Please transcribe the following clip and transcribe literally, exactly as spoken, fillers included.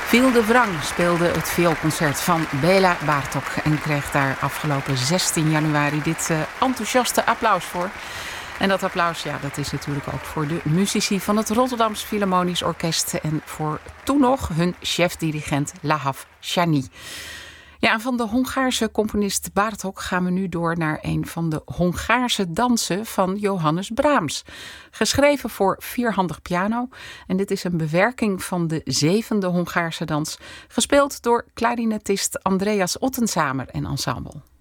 Phil de Wrang speelde het vioolconcert van Béla Bartók en kreeg daar afgelopen zestien januari dit uh, enthousiaste applaus voor. En dat applaus, ja, dat is natuurlijk ook voor de muzici van het Rotterdams Philharmonisch Orkest en voor toen nog hun chef-dirigent Lahav Shani. Ja, en van de Hongaarse componist Bartók gaan we nu door naar een van de Hongaarse dansen van Johannes Brahms. Geschreven voor vierhandig piano. En dit is een bewerking van de zevende Hongaarse dans, gespeeld door klarinetist Andreas Ottensamer en ensemble.